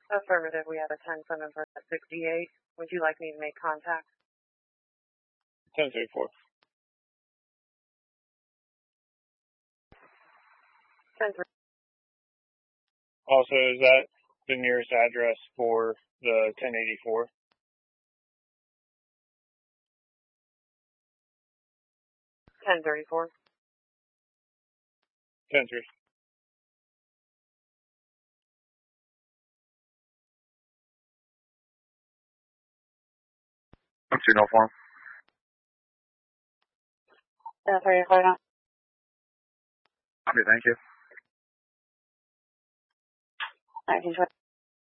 Affirmative, we have a 10-7 for 68. Would you like me to make contact? 1034. 10-3. Also, is that the nearest address for the 1084? 10-34. 10-3. Signal form. 10-3, now. Okay, thank you. 1920.